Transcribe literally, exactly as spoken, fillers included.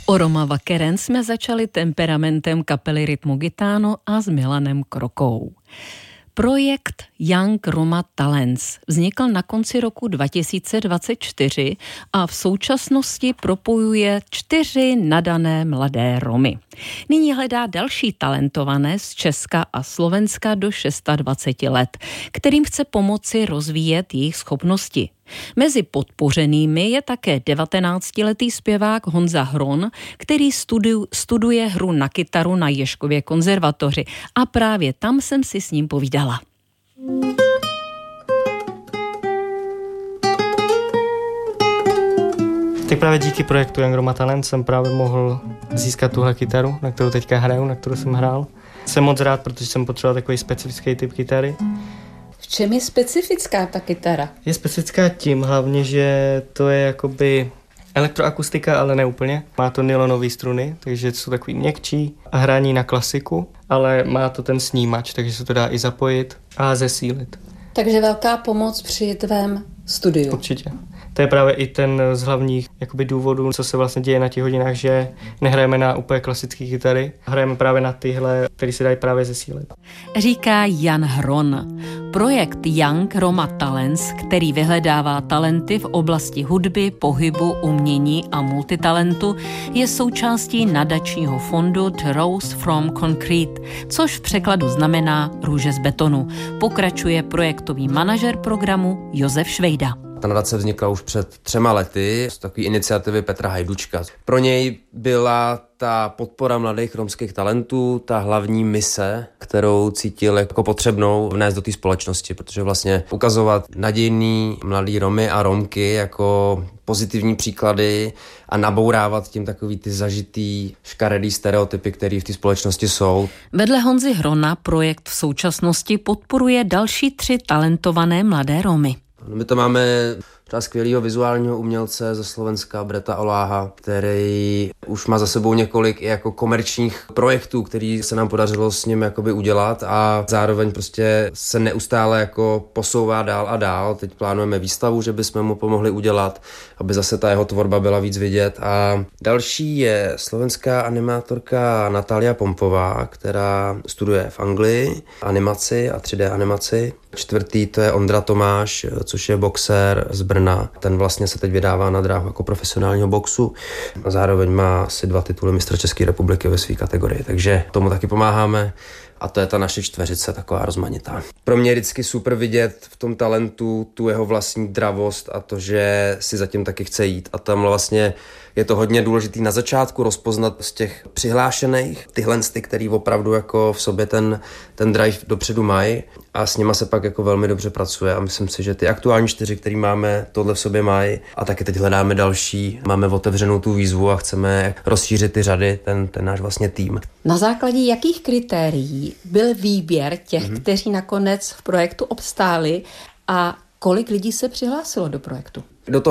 O Roma Vakeren jsme začali temperamentem kapely Rytmo Gitano a s Milanem Krokou. Projekt Young Roma Talents vznikl na konci roku dva tisíce dvacet čtyři a v současnosti propojuje čtyři nadané mladé Romy. Nyní hledá další talentované z Česka a Slovenska do dvacet šest let, kterým chce pomoci rozvíjet jejich schopnosti. Mezi podpořenými je také devatenáctiletý zpěvák Honza Hron, který studiu, studuje hru na kytaru na Ježkově konzervatoři a právě tam jsem si s ním povídala. Tak právě díky projektu Young Roma Talent jsem právě mohl získat tuhle kytaru, na kterou teďka hraju, na kterou jsem hrál. Jsem moc rád, protože jsem potřeboval takový specifický typ kytary. V čem je specifická ta kytara? Je specifická tím hlavně, že to je jakoby elektroakustika, ale ne úplně. Má to nylonové struny, takže jsou takový měkčí a hraní na klasiku, ale má to ten snímač, takže se to dá i zapojit a zesílit. Takže velká pomoc při tvém studiu. Určitě. To je právě i ten z hlavních jakoby, důvodů, co se vlastně děje na těch hodinách, že nehrajeme na úplně klasické kytary, hrajeme právě na tyhle, které se dají právě zesílit. Říká Jan Hron. Projekt Young Roma Talents, který vyhledává talenty v oblasti hudby, pohybu, umění a multitalentu, je součástí nadačního fondu The Rose from Concrete, což v překladu znamená růže z betonu. Pokračuje projektový manažer programu Josef Švejda. Ta nadace vznikla už před třema lety z takové iniciativy Petra Hajdučka. Pro něj byla ta podpora mladých romských talentů ta hlavní mise, kterou cítil jako potřebnou vnést do té společnosti, protože vlastně ukazovat nadějný mladý Romy a Romky jako pozitivní příklady a nabourávat tím takový ty zažitý škaredý stereotypy, které v té společnosti jsou. Vedle Honzy Hrona projekt v současnosti podporuje další tři talentované mladé Romy. My to máme třeba skvělého vizuálního umělce ze Slovenska, Breta Oláha, který už má za sebou několik jako komerčních projektů, který se nám podařilo s ním jakoby udělat a zároveň prostě se neustále jako posouvá dál a dál. Teď plánujeme výstavu, že bychom mu pomohli udělat, aby zase ta jeho tvorba byla víc vidět. A další je slovenská animátorka Natália Pompová, která studuje v Anglii animaci a tři dé animaci. Čtvrtý to je Ondra Tomáš, což je boxer z Brna. Ten vlastně se teď vydává na dráhu jako profesionálního boxu. A zároveň má asi dva tituly mistra České republiky ve své kategorii, takže tomu taky pomáháme. A to je ta naše čtveřice, taková rozmanitá. Pro mě je vždycky super vidět v tom talentu tu jeho vlastní dravost a to, že si zatím taky chce jít. A tam vlastně je to hodně důležitý na začátku rozpoznat z těch přihlášených tyhle, ty, který opravdu jako v sobě ten, ten drive dopředu mají a s nima se pak jako velmi dobře pracuje a myslím si, že ty aktuální čtyři, který máme, tohle v sobě mají a taky teď hledáme další. Máme otevřenou tu výzvu a chceme rozšířit ty řady, ten, ten náš vlastně tým. Na základě jakých kritérií byl výběr těch, mm-hmm. kteří nakonec v projektu obstáli a kolik lidí se přihlásilo do projektu?